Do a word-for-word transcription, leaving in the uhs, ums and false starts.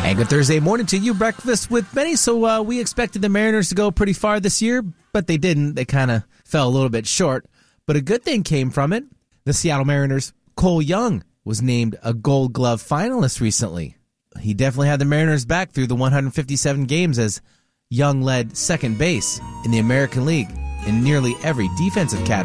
And good Thursday morning to you, Breakfast with Benny. So uh, we expected the Mariners to go pretty far this year, but they didn't. They kind of fell a little bit short. But a good thing came from it. The Seattle Mariners' Cole Young was named a Gold Glove finalist recently. He definitely had the Mariners back through the one hundred fifty-seven games as Young led second base in the American League in nearly every defensive category.